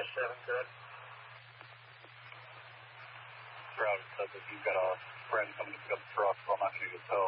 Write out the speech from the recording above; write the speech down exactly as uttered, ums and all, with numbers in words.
seven, good. Travis says if you've got a friend coming to pick up the truck, so I'm not going to get towed.